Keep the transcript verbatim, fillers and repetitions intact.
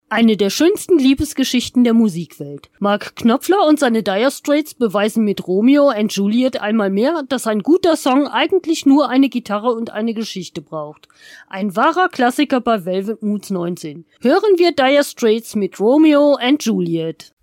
Eine der schönsten Liebesgeschichten der Musikwelt. Mark Knopfler und seine Dire Straits beweisen mit Romeo and Juliet einmal mehr, dass ein guter Song eigentlich nur eine Gitarre und eine Geschichte braucht. Ein wahrer Klassiker bei Velvet Moods neunzehn. Hören wir Dire Straits mit Romeo and Juliet.